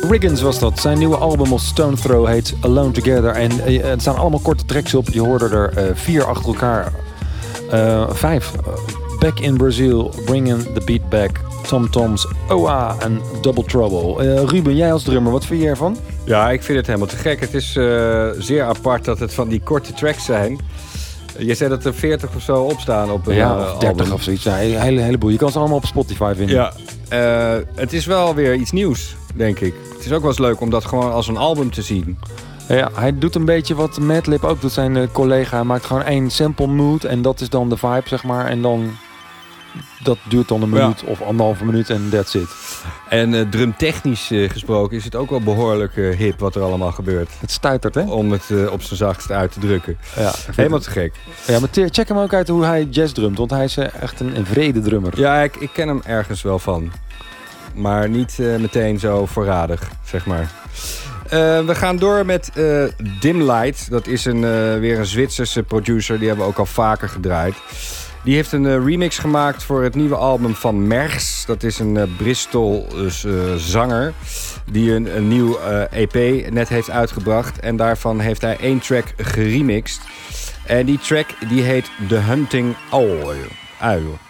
Riggins was dat. Zijn nieuwe album of Stone Throw heet Alone Together. En er staan allemaal korte tracks op. Je hoorde er 4 achter elkaar. 5. Back in Brazil, Bringing the Beat Back, Tom Toms, Oa en Double Trouble. Ruben, jij als drummer, wat vind je ervan? Ja, ik vind het helemaal te gek. Het is zeer apart dat het van die korte tracks zijn. Je zei dat er 40 of zo op staan op een of 30 album. Of zoiets. Ja, een heleboel. Je kan ze allemaal op Spotify vinden. Ja, het is wel weer iets nieuws, denk ik. Het is ook wel eens leuk om dat gewoon als een album te zien. Ja, hij doet een beetje wat Madlib ook doet. Zijn collega hij maakt gewoon 1 sample mood en dat is dan de vibe, zeg maar. En dan, dat duurt dan een minuut of 1,5 minuut en that's it. En drumtechnisch gesproken is het ook wel behoorlijk hip wat er allemaal gebeurt. Het stuitert, hè? Om het op zijn zachtst uit te drukken. Ja, helemaal te gek. Ja, maar check hem ook uit hoe hij jazz drumt, want hij is echt een vrede drummer. Ja, ik ken hem ergens wel van. Maar niet meteen zo voorradig, zeg maar. We gaan door met Dim Light. Dat is weer een Zwitserse producer. Die hebben we ook al vaker gedraaid. Die heeft een remix gemaakt voor het nieuwe album van Mergs. Dat is een Bristol zanger die een nieuw EP net heeft uitgebracht. En daarvan heeft hij 1 track geremixed. En die track die heet The Hunting Owl.